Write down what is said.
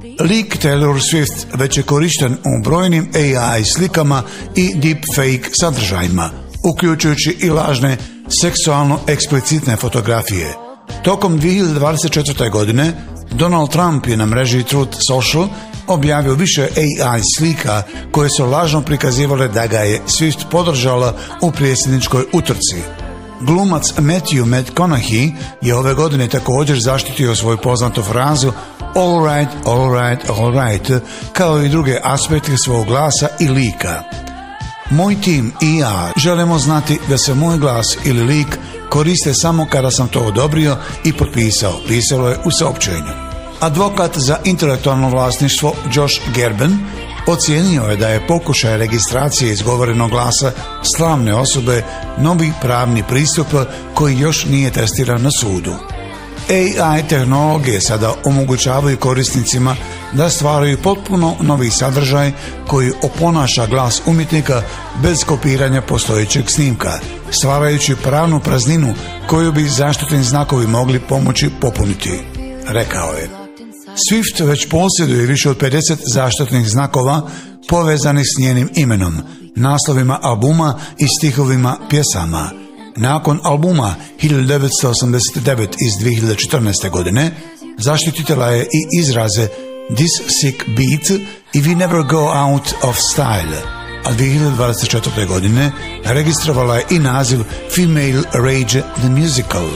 Lik Taylor Swift već je korišten u brojnim AI slikama i deepfake sadržajima, uključujući i lažne seksualno eksplicitne fotografije. Tokom 2024. godine Donald Trump je na mreži Truth Social objavio više AI slika koje su lažno prikazivale da ga je Swift podržala u predsjedničkoj utrci. Glumac Matthew McConaughey je ove godine također zaštitio svoju poznatu frazu all right, all right, all right, kao i druge aspekte svog glasa i lika. Moj tim i ja želimo znati da se moj glas ili lik koriste samo kada sam to odobrio i potpisao, pisalo je u saopćenju. Advokat za intelektualno vlasništvo Josh Gerben ocijenio je da je pokušaj registracije izgovorenog glasa slavne osobe novi pravni pristup koji još nije testiran na sudu. AI tehnologije sada omogućavaju korisnicima da stvaraju potpuno novi sadržaj koji oponaša glas umjetnika bez kopiranja postojećeg snimka, stvarajući pravnu prazninu koju bi zaštitni znakovi mogli pomoći popuniti, rekao je. Swift već posjeduje više od 50 zaštitnih znakova povezanih s njenim imenom, naslovima albuma i stihovima pjesama. Nakon albuma 1989 iz 2014. godine zaštitila je i izraze This Sick Beat i We Never Go Out of Style, a 2024. godine registrovala je i naziv Female Rage the Musical.